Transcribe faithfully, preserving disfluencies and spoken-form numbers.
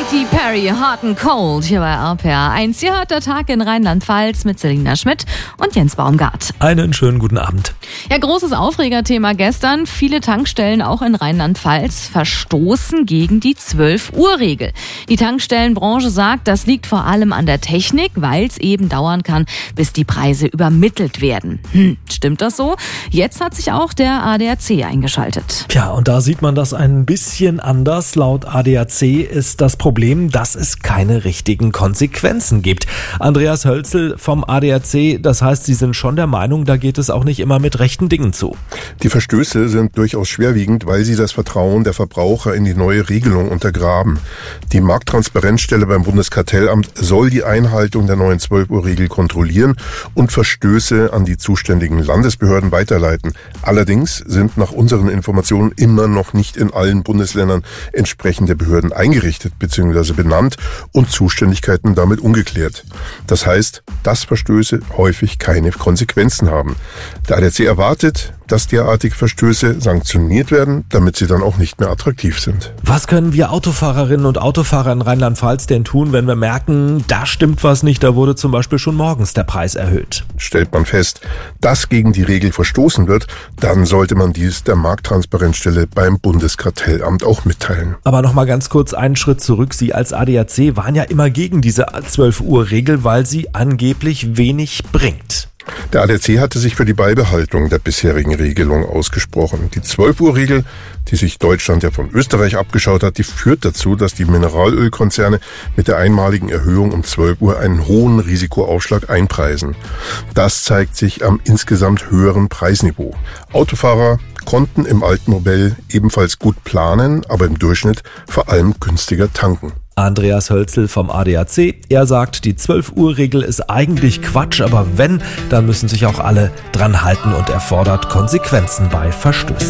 Katy Perry, Hot and Cold, hier bei R P R eins. Ihr hört der Tag in Rheinland-Pfalz mit Selina Schmidt und Jens Baumgart. Einen schönen guten Abend. Ja, großes Aufregerthema gestern. Viele Tankstellen, auch in Rheinland-Pfalz, verstoßen gegen die zwölf Uhr Regel. Die Tankstellenbranche sagt, das liegt vor allem an der Technik, weil es eben dauern kann, bis die Preise übermittelt werden. Hm, stimmt das so? Jetzt hat sich auch der A D A C eingeschaltet. Tja, und da sieht man das ein bisschen anders. Laut A D A C ist das Problem, dass es keine richtigen Konsequenzen gibt. Andreas Hölzel vom A D A C, das heißt, Sie sind schon der Meinung, da geht es auch nicht immer mit rechten Dingen zu. Die Verstöße sind durchaus schwerwiegend, weil sie das Vertrauen der Verbraucher in die neue Regelung untergraben. Die Markttransparenzstelle beim Bundeskartellamt soll die Einhaltung der neuen zwölf Uhr Regel kontrollieren und Verstöße an die zuständigen Landesbehörden weiterleiten. Allerdings sind nach unseren Informationen immer noch nicht in allen Bundesländern entsprechende Behörden eingerichtet bzw. benannt und Zuständigkeiten damit ungeklärt. Das heißt, dass Verstöße häufig keine Konsequenzen haben. Der A D A C erwartet, dass derartige Verstöße sanktioniert werden, damit sie dann auch nicht mehr attraktiv sind. Was können wir Autofahrerinnen und Autofahrer in Rheinland-Pfalz denn tun, wenn wir merken, da stimmt was nicht, da wurde zum Beispiel schon morgens der Preis erhöht? Stellt man fest, dass gegen die Regel verstoßen wird, dann sollte man dies der Markttransparenzstelle beim Bundeskartellamt auch mitteilen. Aber noch mal ganz kurz einen Schritt zurück. Sie als A D A C waren ja immer gegen diese zwölf Uhr Regel, weil sie angeblich wenig bringt. Der A D A C hatte sich für die Beibehaltung der bisherigen Regelung ausgesprochen. Die zwölf Uhr Regel, die sich Deutschland ja von Österreich abgeschaut hat, die führt dazu, dass die Mineralölkonzerne mit der einmaligen Erhöhung um zwölf Uhr einen hohen Risikoaufschlag einpreisen. Das zeigt sich am insgesamt höheren Preisniveau. Autofahrer konnten im alten Modell ebenfalls gut planen, aber im Durchschnitt vor allem günstiger tanken. Andreas Hölzel vom A D A C, er sagt, die zwölf Uhr Regel ist eigentlich Quatsch, aber wenn, dann müssen sich auch alle dran halten und er fordert Konsequenzen bei Verstößen.